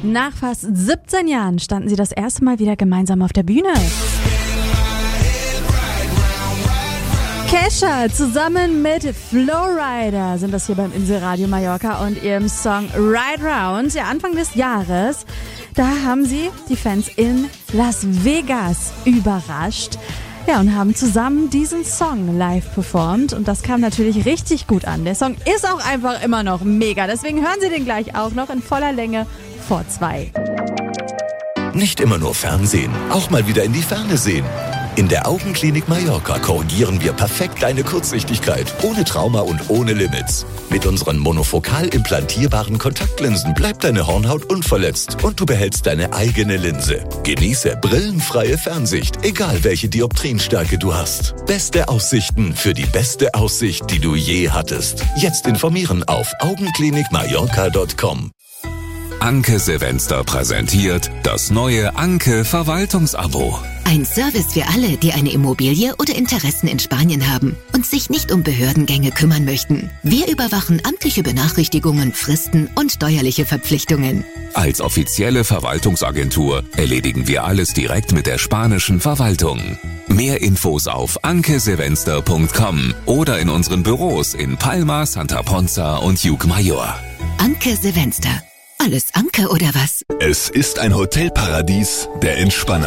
Nach fast 17 Jahren standen sie das erste Mal wieder gemeinsam auf der Bühne. Kesha zusammen mit Flowrider sind das hier beim Inselradio Mallorca und ihrem Song Ride Round. Ja, Anfang des Jahres, da haben sie die Fans in Las Vegas überrascht. Ja, und haben zusammen diesen Song live performt und das kam natürlich richtig gut an. Der Song ist auch einfach immer noch mega, deswegen hören Sie den gleich auch noch in voller Länge vor 2. Nicht immer nur Fernsehen, auch mal wieder in die Ferne sehen. In der Augenklinik Mallorca korrigieren wir perfekt deine Kurzsichtigkeit, ohne Trauma und ohne Limits. Mit unseren monofokal implantierbaren Kontaktlinsen bleibt deine Hornhaut unverletzt und du behältst deine eigene Linse. Genieße brillenfreie Fernsicht, egal welche Dioptrienstärke du hast. Beste Aussichten für die beste Aussicht, die du je hattest. Jetzt informieren auf augenklinikmallorca.com. Anke Silvester präsentiert das neue Anke Verwaltungsabo. Ein Service für alle, die eine Immobilie oder Interessen in Spanien haben und sich nicht um Behördengänge kümmern möchten. Wir überwachen amtliche Benachrichtigungen, Fristen und steuerliche Verpflichtungen. Als offizielle Verwaltungsagentur erledigen wir alles direkt mit der spanischen Verwaltung. Mehr Infos auf ankesilvester.com oder in unseren Büros in Palma, Santa Ponza und Llucmajor. Anke Silvester. Alles Anke oder was? Es ist ein Hotelparadies der Entspannung.